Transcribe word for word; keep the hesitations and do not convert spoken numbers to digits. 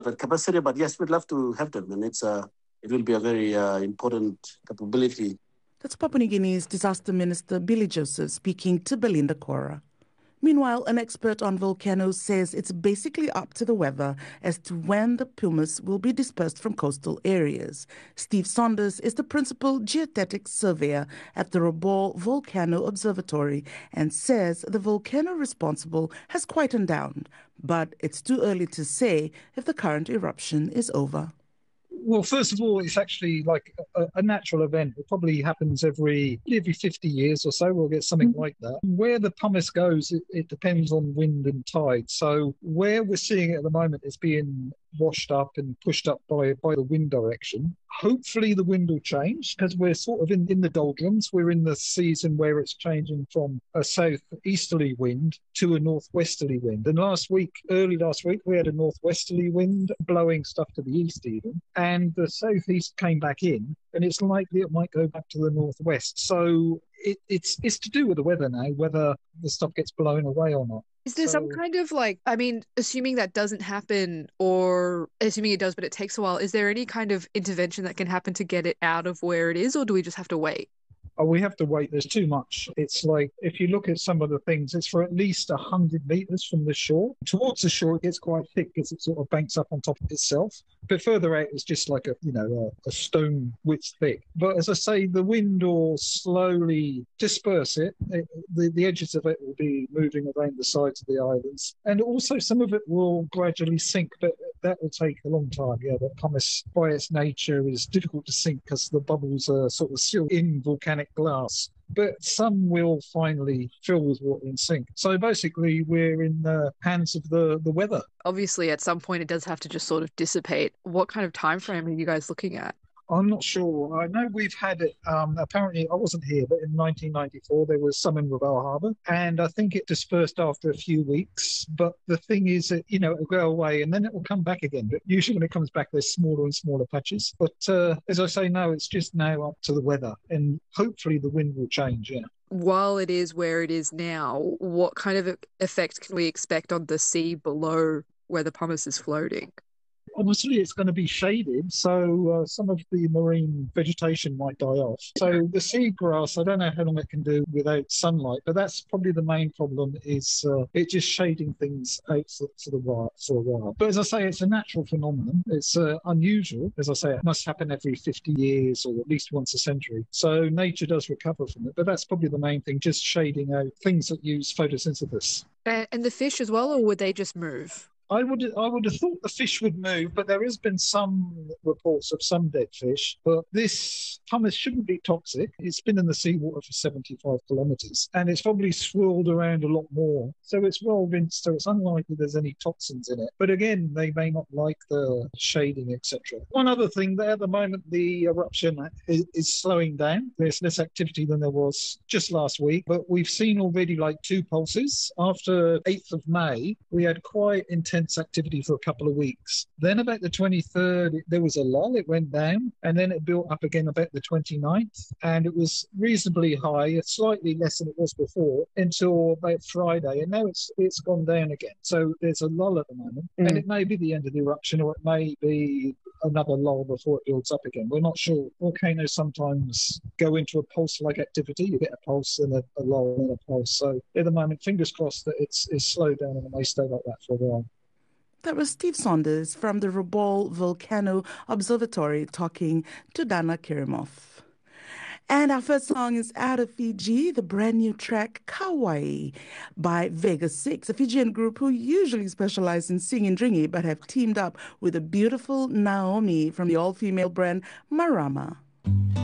that capacity. But yes, we'd love to have them, and it's a it will be a very uh, important capability. That's Papua New Guinea's Disaster Minister Billy Joseph speaking to Belinda Cora. Meanwhile, an expert on volcanoes says it's basically up to the weather as to when the pumice will be dispersed from coastal areas. Steve Saunders is the principal geodetic surveyor at the Robor Volcano Observatory and says the volcano responsible has quietened down, but it's too early to say if the current eruption is over. Well, first of all, it's actually like a, a natural event. It probably happens every every fifty years or so. We'll get something like that. Where the pumice goes, it, it depends on wind and tide. So where we're seeing it at the moment is being washed up and pushed up by, by the wind direction. Hopefully the wind will change because we're sort of in, in the doldrums. We're in the season where it's changing from a southeasterly wind to a northwesterly wind. And last week, early last week, we had a northwesterly wind blowing stuff to the east even. And the southeast came back in, and it's likely it might go back to the northwest. So it, it's it's to do with the weather now, whether the stuff gets blown away or not. Is there so, some kind of like, I mean, assuming that doesn't happen, or assuming it does, but it takes a while, is there any kind of intervention that can happen to get it out of where it is, or do we just have to wait? Oh, we have to wait. There's too much. It's like, if you look at some of the things, it's for at least one hundred metres from the shore. Towards the shore, it gets quite thick because it sort of banks up on top of itself. But further out, it's just like a, you know, a, a stone width thick. But as I say, the wind will slowly disperse it. it the, the edges of it will be moving around the sides of the islands. And also some of it will gradually sink, but that will take a long time. Yeah, the pumice, by its nature, is difficult to sink because the bubbles are sort of still in volcanic glass, but some will finally fill with water and sink. So basically we're in the hands of the, the weather. Obviously at some point it does have to just sort of dissipate. What kind of time frame are you guys looking at? I'm not sure. I know we've had it, um, apparently, I wasn't here, but in nineteen ninety-four, there was some in Ravel Harbour, and I think it dispersed after a few weeks. But the thing is that, you know, it'll go away and then it will come back again. But usually when it comes back, there's smaller and smaller patches. But uh, as I say, no, it's just now up to the weather, and hopefully the wind will change, yeah. While it is where it is now, what kind of effect can we expect on the sea below where the pumice is floating? Obviously, it's going to be shaded, so uh, some of the marine vegetation might die off. So the seagrass, I don't know how long it can do without sunlight, but that's probably the main problem, is uh, it just shading things out for, for, the while, for a while. But as I say, it's a natural phenomenon. It's uh, unusual. As I say, it must happen every fifty years or at least once a century. So nature does recover from it, but that's probably the main thing, just shading out things that use photosynthesis. And, and the fish as well, or would they just move? I would I would have thought the fish would move, but there has been some reports of some dead fish. But this pumice shouldn't be toxic. It's been in the seawater for seventy-five kilometres, and it's probably swirled around a lot more. So it's well rinsed, so it's unlikely there's any toxins in it. But again, they may not like the shading, et cetera. One other thing there, at the moment, the eruption is, is slowing down. There's less activity than there was just last week, but we've seen already like two pulses. After eighth of May, we had quite intense activity for a couple of weeks. Then about the twenty-third, there was a lull, it went down, and then it built up again about the twenty-ninth, and it was reasonably high, slightly less than it was before, until about Friday, and now it's it's gone down again. So there's a lull at the moment, mm. and it may be the end of the eruption, or it may be another lull before it builds up again. We're not sure. Volcanoes sometimes go into a pulse-like activity. You get a pulse and a, a lull and a pulse. So at the moment, fingers crossed that it's, it's slowed down and it may stay like that for a while. That was Steve Saunders from the Robor Volcano Observatory talking to Dana Kirimov. And our first song is out of Fiji, the brand new track Kauai by Vega six, a Fijian group who usually specialize in singing dringy but have teamed up with a beautiful Naomi from the all-female brand Marama.